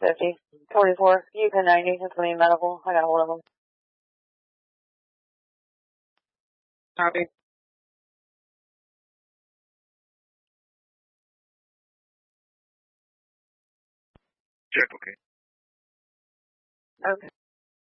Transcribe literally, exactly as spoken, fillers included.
fifty. twenty-four. U ten ninety. That's me medical. I got a hold of them. Copy. Check, okay. Okay.